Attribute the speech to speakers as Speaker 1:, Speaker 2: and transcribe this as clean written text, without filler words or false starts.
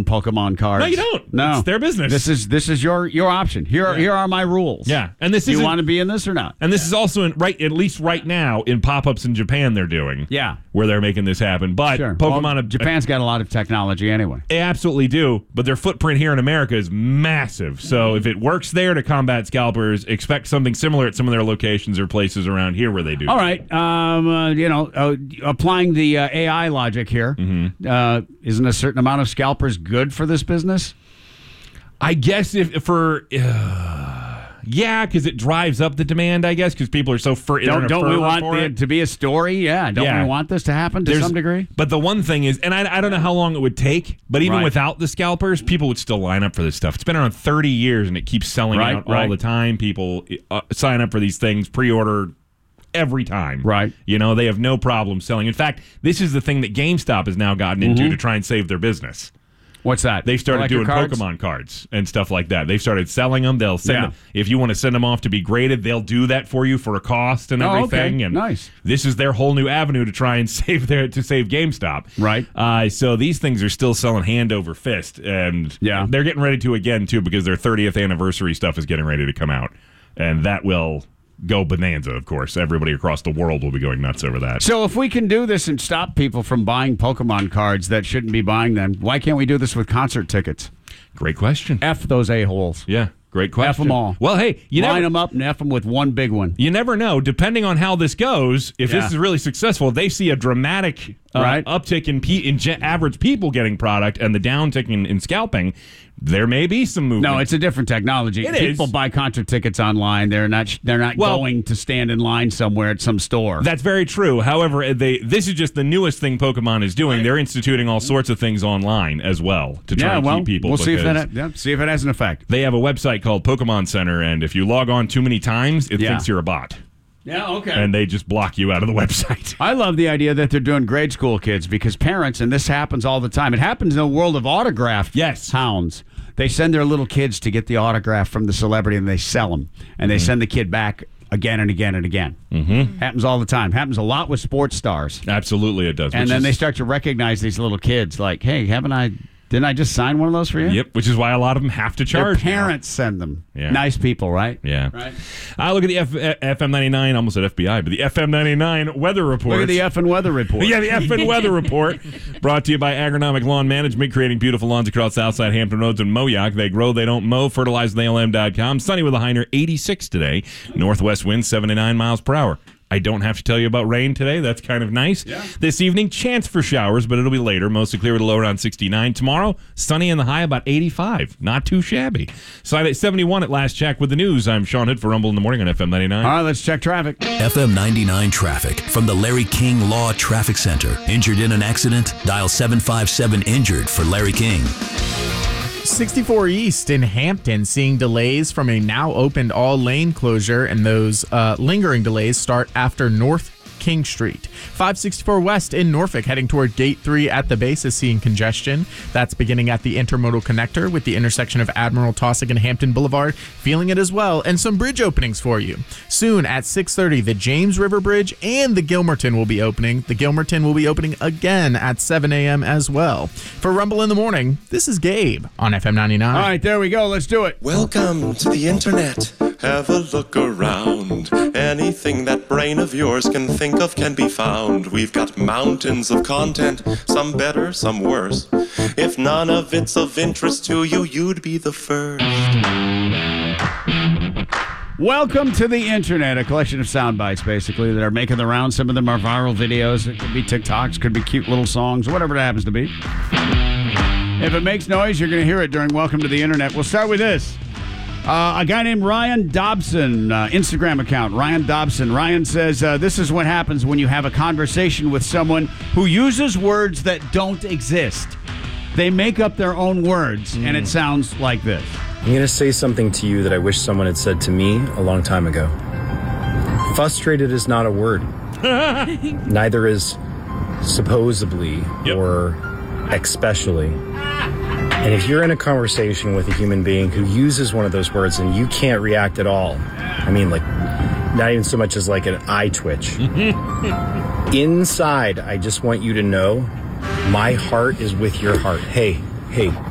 Speaker 1: own Pokemon cards.
Speaker 2: No, you don't.
Speaker 1: No,
Speaker 2: it's their business.
Speaker 1: This is your option. Here are my rules.
Speaker 2: Yeah, and this is
Speaker 1: you want to be in this or not?
Speaker 2: And this is also at least right now in pop-ups in Japan they're doing.
Speaker 1: Yeah,
Speaker 2: where they're making this happen. But
Speaker 1: sure.
Speaker 2: Pokemon
Speaker 1: Japan's got a lot of technology anyway.
Speaker 2: They absolutely do, but their footprint here in America is massive. So if it works there to combat scalpers, expect something similar at some of their locations or places around here where they do.
Speaker 1: All right, applying the AI logic here, isn't a certain amount of scalpers good for this business?
Speaker 2: I guess because it drives up the demand. I guess because people are so
Speaker 1: don't we want it to be a story? Yeah, don't we want this to happen to some degree?
Speaker 2: But the one thing is, and I don't know how long it would take, but even without the scalpers, people would still line up for this stuff. It's been around 30 years, and it keeps selling out all the time. People sign up for these things, pre-order every time.
Speaker 1: Right.
Speaker 2: They have no problem selling. In fact, this is the thing that GameStop has now gotten into to try and save their business.
Speaker 1: What's that?
Speaker 2: They've started doing Pokemon cards and stuff like that. They've started selling them. They'll send them. If you want to send them off to be graded, they'll do that for you for a cost and everything.
Speaker 1: Okay.
Speaker 2: And
Speaker 1: nice.
Speaker 2: This is their whole new avenue to try and save GameStop.
Speaker 1: Right.
Speaker 2: So these things are still selling hand over fist, and they're getting ready to again too because their 30th anniversary stuff is getting ready to come out, and that will go bonanza, of course. Everybody across the world will be going nuts over that.
Speaker 1: So if we can do this and stop people from buying Pokemon cards that shouldn't be buying them, why can't we do this with concert tickets?
Speaker 2: Great question.
Speaker 1: F those a-holes.
Speaker 2: Yeah, great question.
Speaker 1: F them all.
Speaker 2: Well, hey,
Speaker 1: line them up and F them with one big one.
Speaker 2: You never know. Depending on how this goes, if this is really successful, they see a dramatic uptick in average people getting product and the downtick in scalping, there may be some movement.
Speaker 1: No, it's a different technology. People buy concert tickets online. They're not going to stand in line somewhere at some store.
Speaker 2: That's very true. However, this is just the newest thing Pokemon is doing. They're instituting all sorts of things online as well to try and keep people.
Speaker 1: We'll see if it has an effect.
Speaker 2: They have a website called Pokemon Center, and if you log on too many times, it thinks you're a bot.
Speaker 1: Yeah, okay.
Speaker 2: And they just block you out of the website.
Speaker 1: I love the idea that they're doing grade school kids because parents, and this happens all the time, it happens in the world of autograph hounds. They send their little kids to get the autograph from the celebrity and they sell them. And they send the kid back again and again and again. Mm-hmm. Happens all the time. Happens a lot with sports stars.
Speaker 2: Absolutely it does.
Speaker 1: And then they start to recognize these little kids like, hey, didn't I just sign one of those for you?
Speaker 2: Yep, which is why a lot of them have to charge.
Speaker 1: Their parents send them.
Speaker 2: Yeah.
Speaker 1: Nice people, right?
Speaker 2: Yeah.
Speaker 1: Right.
Speaker 2: I look at the FM 99, almost at FBI, but the FM 99 weather report.
Speaker 1: Look at the effing weather report.
Speaker 2: Yeah, the effing weather report. Brought to you by Agronomic Lawn Management, creating beautiful lawns across Southside Hampton Roads and Moyock. They grow, they don't mow. FertilizeTheALM.com. Sunny with a high near 86 today. Northwest wind 7 to 9 miles per hour. I don't have to tell you about rain today. That's kind of nice. Yeah. This evening, chance for showers, but it'll be later. Mostly clear with a low around 69. Tomorrow, sunny and the high about 85. Not too shabby. Slide at 71 at last check with the news. I'm Sean Hood for Rumble in the Morning on FM 99.
Speaker 1: All right, let's check traffic.
Speaker 3: FM 99 traffic from the Larry King Law Traffic Center. Injured in an accident? Dial 757-INJURED for Larry King.
Speaker 4: 64 East in Hampton seeing delays from a now opened all-lane closure, and those lingering delays start after North King Street. 564 West in Norfolk heading toward Gate 3 at the base is seeing congestion. That's beginning at the intermodal connector with the intersection of Admiral Taussig and Hampton Boulevard. Feeling it as well. And some bridge openings for you. Soon at 6:30, the James River Bridge and the Gilmerton will be opening. The Gilmerton will be opening again at 7 a.m. as well. For Rumble in the Morning, this is Gabe on FM 99.
Speaker 1: All right, there we go. Let's do it.
Speaker 5: Welcome to the internet. Have a look around. Anything that brain of yours can think of can be found. We've got mountains of content, some better, some worse. If none of it's of interest to you, you'd be the first.
Speaker 1: Welcome to the internet, a collection of sound bites, basically, that are making the rounds. Some of them are viral videos. It could be TikToks, could be cute little songs, whatever it happens to be. If it makes noise, you're going to hear it during Welcome to the Internet. We'll start with this. A guy named Ryan Dobson, Instagram account, Ryan Dobson. Ryan says, this is what happens when you have a conversation with someone who uses words that don't exist. They make up their own words, and it sounds like this.
Speaker 6: I'm going to say something to you that I wish someone had said to me a long time ago. Frustrated is not a word. Neither is supposedly or especially. And if you're in a conversation with a human being who uses one of those words and you can't react at all, I mean, like, not even so much as like an eye twitch. Inside, I just want you to know my heart is with your heart. Hey,